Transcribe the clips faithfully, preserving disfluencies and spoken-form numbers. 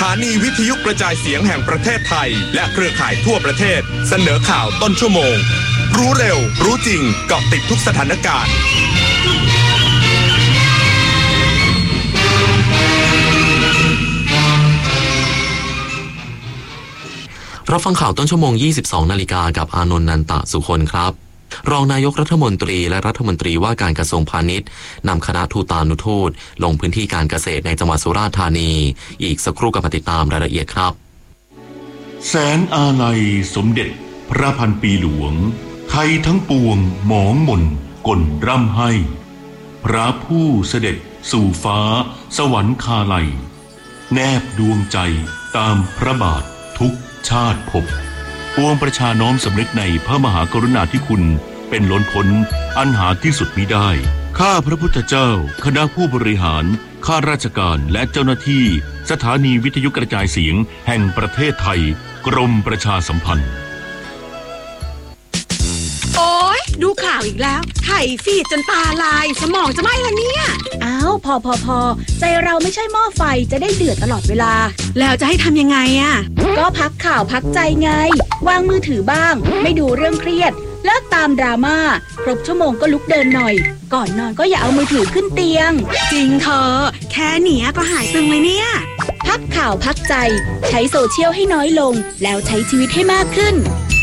ถานีวิทยุกระจายเสียงแห่งประเทศไทยและเครือข่ายทั่วประเทศเสนอข่าวต้นชั่วโมงรู้เร็วรู้จริงเกาะติดทุกสถานการณ์รับฟังข่าวต้นชั่วโมง ยี่สิบสอง นาฬิกากับอานนท์ นันตะสุคนครับรองนายกรัฐมนตรีและรัฐมนตรีว่าการกระทรวงพาณิชย์นำคณะทูตานุทูตลงพื้นที่การเกษตรในจังหวัดสุราษฎร์ธานีอีกสักครู่กับมาติดตามรายละเอียดครับแสนอาลัยสมเด็จพระพันปีหลวงไทยทั้งปวงหมองหม่นก่นร่ำให้พระผู้เสด็จสู่ฟ้าสวรรคาลัยแนบดวงใจตามพระบาททุกชาติภพปวงประชาน้อมสำนึกในพระมหากรุณาธิคุณเป็นล้นพ้นอันหาที่สุดมิได้ข้าพระพุทธเจ้าคณะผู้บริหารข้าราชการและเจ้าหน้าที่สถานีวิทยุกระจายเสียงแห่งประเทศไทยกรมประชาสัมพันธ์โอ๊ยดูข่าวอีกแล้วไถ่ฟีดจนตาลายสมองจะไหม้แล้วเนี่ยอ้าวพอพอพอใจเราไม่ใช่หม้อไฟจะได้เดือดตลอดเวลาแล้วจะให้ทำยังไงอ่ะก็พักข่าวพักใจไงวางมือถือบ้างไม่ดูเรื่องเครียดเลิกตามดราม่าครบชั่วโมงก็ลุกเดินหน่อยก่อนนอนก็อย่าเอามือถือขึ้นเตียงจริงเธอแค่เนี้ยก็หายตึงเลยเนี่ยพักข่าวพักใจใช้โซเชียลให้น้อยลงแล้วใช้ชีวิตให้มากขึ้น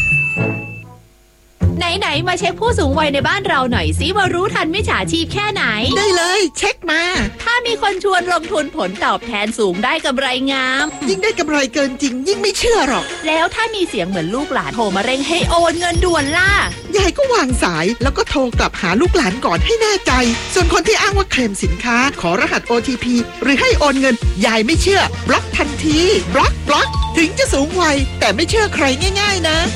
ไหนๆมาเช็คผู้สูงวัยในบ้านเราหน่อยสิว่ารู้ทันมิจฉาชีพแค่ไหนได้เลยเช็คมาถ้ามีคนชวนลงทุนผลตอบแทนสูงได้กำไรงามยิ่งได้กำไรเกินจริงยิ่งไม่เชื่อหรอกแล้วถ้ามีเสียงเหมือนลูกหลานโทรมาเร่งให้โอนเงินด่วนล่ะยายก็วางสายแล้วก็โทรกลับหาลูกหลานก่อนให้แน่ใจส่วนคนที่อ้างว่าเคลมสินค้าขอรหัส โอ ที พี หรือให้โอนเงินยายไม่เชื่อบล็อกทันทีบล็อกบล็อกถึงจะสูงวัยแต่ไม่เชื่อใครง่ายๆนะ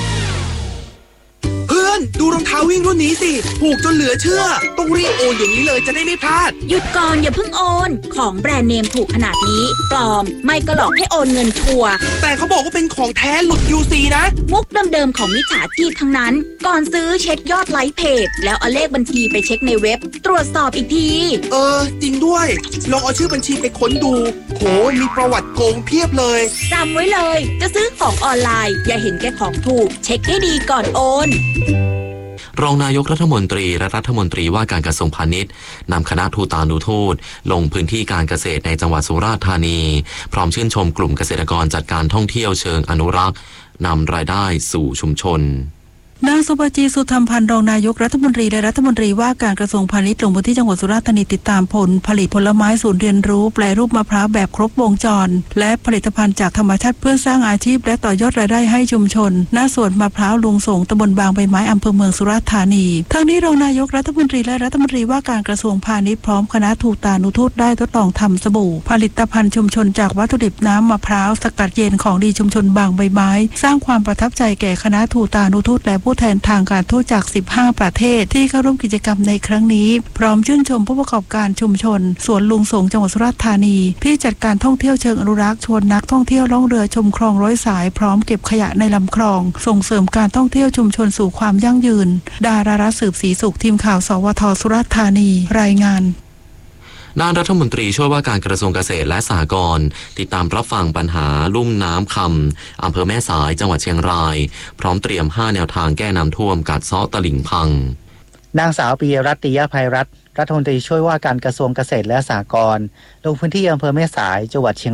เพื่อนดูรองเท้าวิ่งรุ่นนี้สิผูกจนเหลือเชื่อต้องรีบโอนอย่างนี้เลยจะได้ไม่พลาดหยุดก่อนอย่าเพิ่งโอนของแบรนด์เนมถูกขนาดนี้ปลอมไม่ก็หลอกให้โอนเงินชัวร์แต่เขาบอกว่าเป็นของแท้หลุด ยู ซี นะมุกเดิมๆของมิจฉาชีพทั้งนั้นก่อนซื้อเช็คยอดไลค์เพจแล้วเอาเลขบัญชีไปเช็คในเว็บตรวจสอบอีกทีเออจริงด้วยลองเอาชื่อบัญชีไปค้นดูโหมีประวัติโกงเพียบเลยจำไว้เลยจะซื้อของออนไลน์อย่าเห็นแก่ของถูกเช็คให้ดีก่อนโอนรองนายกรัฐมนตรีและรัฐมนตรีว่าการกระทรวงพาณิชย์นำคณะทูตานุทูตลงพื้นที่การเกษตรในจังหวัดสุราษฎร์ธานีพร้อมชื่นชมกลุ่มเกษตรกรจัดการท่องเที่ยวเชิงอนุรักษ์นำรายได้สู่ชุมชนนางสุภจีสุธรรมพันธ์รองนายกรัฐมนตรีและรัฐมนตรีว่าการกระทรวงพาณิชย์ลงพื้นที่จังหวัดสุราษฎร์ธานีติดตามผลผลิตผลไม้ศูนย์เรียนรู้แปรรูปมะพร้าวแบบครบวงจรและผลิตภัณฑ์จากธรรมชาติเพื่อสร้างอาชีพและต่อยอดรายได้ให้ชุมชนณสวนมะพร้าวลุงสงตำบลบางใบไม้อำเภอเมืองสุราษฎร์ธานีทั้งนี้รองนายกรัฐมนตรีและรัฐมนตรีว่าการกระทรวงพาณิชย์พร้อมคณะทูตานุทูตได้ทดลองทำสบู่ผลิตภัณฑ์ชุมชนจากวัตถุดิบน้ำมะพร้าวสกัดเย็นของดีชุมชนบางใบไม้สร้างความประทับใจแก่คณะทูตานุทูตและผู้แทนทางการทูตจากสิบห้าประเทศที่เข้าร่วมกิจกรรมในครั้งนี้พร้อมชื่นชมผู้ประกอบการชุมชนสวนลุงสงจังหวัดสุราษฎร์ธานีที่จัดการท่องเที่ยวเชิงอนุรักษ์ชวนนักท่องเที่ยวล่องเรือชมคลองร้อยสายพร้อมเก็บขยะในลำคลองส่งเสริมการท่องเที่ยวชุมชนสู่ความยั่งยืนดารารัตน์สืบศรีสุขทีมข่าวสวทสุราษฎร์ธานีรายงานด้านรัฐมนตรีช่วยว่าการกระทรวงเกษตรและสหกรณ์ติดตามรับฟังปัญหาลุ่มน้ำคำอำเภอแม่สายจังหวัดเชียงรายพร้อมเตรียมห้าแนวทางแก้น้ำท่วมกัดเซาะตลิ่งพังนางสาวปิยรัตน์ ติยภัยรัตน์รัฐมนตรีช่วยว่าการกระทรวงเกษตรและสหกรณ์ลงพื้นที่อำเภอแม่สายจังหวัดเชียง